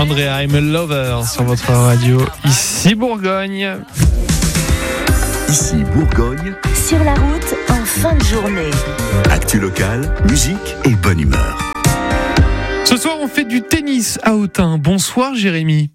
Andrea, I'm a lover sur votre radio. Ici Bourgogne. Ici Bourgogne. Sur la route, en fin de journée. Actu locale, musique et bonne humeur. Ce soir, on fait du tennis à Autun. Bonsoir Jérémy.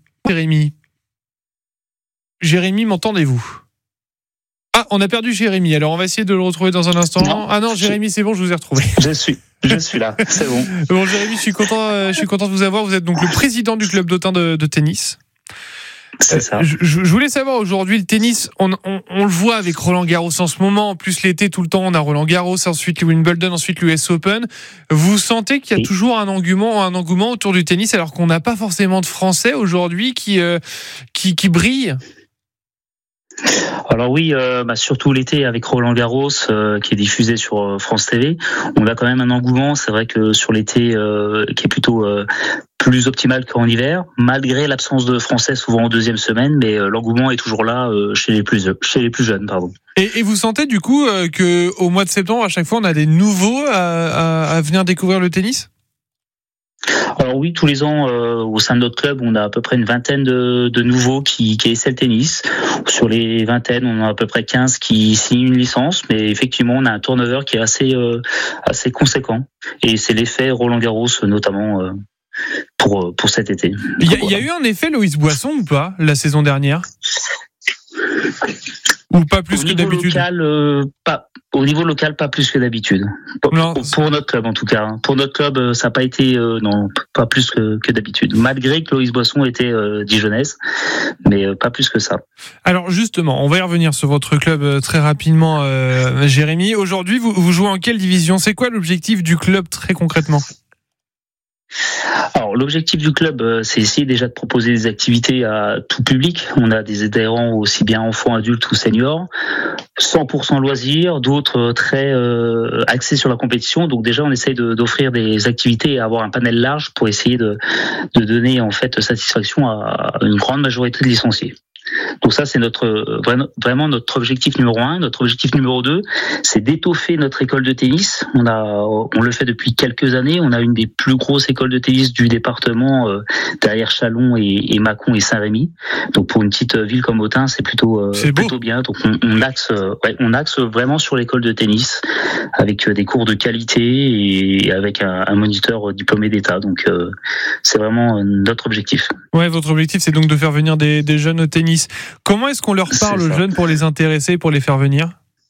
Jérémy, m'entendez-vous ? Ah, on a perdu Jérémy. Alors, on va essayer de le retrouver dans un instant. Non. Ah non, Jérémy, c'est bon, je vous ai retrouvé. Je suis là, c'est bon. Bon, Jérémy, je suis content de vous avoir. Vous êtes donc le président du club d'Autun de tennis. C'est ça. Je voulais savoir aujourd'hui, le tennis, on le voit avec Roland Garros en ce moment. En plus, l'été, tout le temps, on a Roland Garros, ensuite le Wimbledon, ensuite l'US Open. Vous sentez qu'il y a toujours un engouement autour du tennis, alors qu'on n'a pas forcément de Français aujourd'hui qui brillent? Alors oui, surtout l'été avec Roland Garros qui est diffusé sur France TV, on a quand même un engouement. C'est vrai que sur l'été qui est plutôt plus optimal qu'en hiver, malgré l'absence de Français souvent en deuxième semaine, mais l'engouement est toujours là chez les plus jeunes. Et vous sentez du coup que au mois de septembre, à chaque fois, on a des nouveaux à venir découvrir le tennis? Alors oui, tous les ans, au sein de notre club, on a à peu près une vingtaine de nouveaux qui essaient le tennis. Sur les vingtaines, on a à peu près 15 qui signent une licence, mais effectivement, on a un turnover qui est assez conséquent. Et c'est l'effet Roland Garros, notamment, pour cet été. Il y a eu un effet Loïs Boisson ou pas, la saison dernière? Ou pas plus que d'habitude? Au niveau local, pas plus que d'habitude. Pour notre club, en tout cas. Pour notre club, ça n'a pas été, pas plus que d'habitude. Malgré que Loïs Boisson était dijonnaise, mais pas plus que ça. Alors justement, on va y revenir sur votre club très rapidement, Jérémy. Aujourd'hui, vous jouez en quelle division? C'est quoi l'objectif du club très concrètement? Alors l'objectif du club, c'est essayer déjà de proposer des activités à tout public. On a des adhérents aussi bien enfants, adultes ou seniors, 100% loisirs, d'autres très axés sur la compétition. Donc déjà on essaye d'offrir des activités et avoir un panel large pour essayer de donner en fait satisfaction à une grande majorité de licenciés. Donc ça, c'est vraiment notre objectif numéro 1. Notre objectif numéro 2, c'est d'étoffer notre école de tennis. On le fait depuis quelques années. On a une des plus grosses écoles de tennis du département, derrière Châlons et Mâcon et Saint-Rémy. Donc pour une petite ville comme Autun, c'est plutôt bien. Donc on axe vraiment sur l'école de tennis avec des cours de qualité et avec un moniteur diplômé d'État. Donc c'est vraiment notre objectif. Ouais, votre objectif, c'est donc de faire venir des jeunes au tennis. Comment est-ce qu'on leur parle aux jeunes pour les intéresser, pour les faire venir?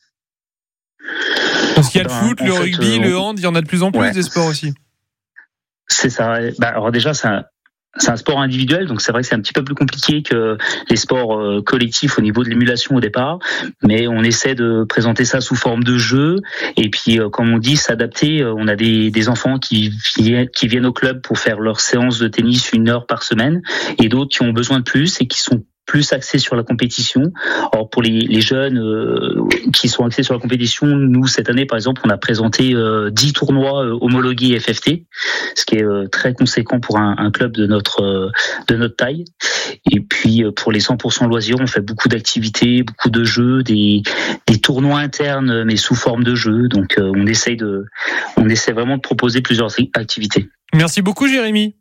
Parce qu'il y a le foot, le rugby, le hand, il y en a de plus en plus des sports aussi. C'est ça. Alors déjà, c'est un sport individuel, donc c'est vrai que c'est un petit peu plus compliqué que les sports collectifs au niveau de l'émulation au départ, mais on essaie de présenter ça sous forme de jeu, et puis comme on dit, s'adapter. On a des enfants qui viennent au club pour faire leur séance de tennis 1 heure par semaine, et d'autres qui ont besoin de plus et qui sont plus axés sur la compétition. Alors pour les jeunes qui sont axés sur la compétition, nous cette année par exemple on a présenté 10 tournois homologués FFT, ce qui est très conséquent pour un club de notre taille. Et puis pour les 100% loisirs, on fait beaucoup d'activités, beaucoup de jeux, des tournois internes mais sous forme de jeux. Donc on essaie vraiment de proposer plusieurs activités. Merci beaucoup Jérémy.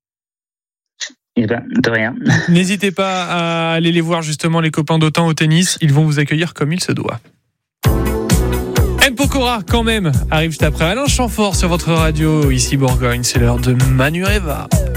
De rien. N'hésitez pas à aller les voir justement, les copains d'Autun au tennis. Ils vont vous accueillir comme il se doit. M. Pokora, quand même, arrive juste après. Alain Chamfort sur votre radio, ici Bourgogne. C'est l'heure de Manureva.